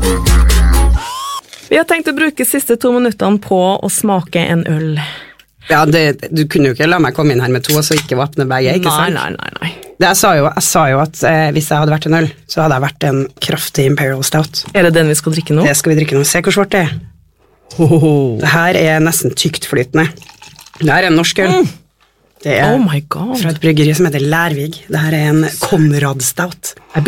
Vi har tenkt å bruke siste 2 minuttene på å smake en øl. Ja, du kunne jo ikke la meg komme inn her med 2 og så ikke åpne begge, ikke sant? Nei. Jeg sa jo at hvis jeg hadde vært en øl, så hadde jeg vært en kraftig Imperial Stout. Er det den vi skal drikke nå? Det skal vi drikke nå. Se hvor svart det er. Det her er nesten tykt flytende. Det her er en norsk øl. Det er Oh my God. fra et bryggeri som heter Lærvig. Det her er en Konrad Stout.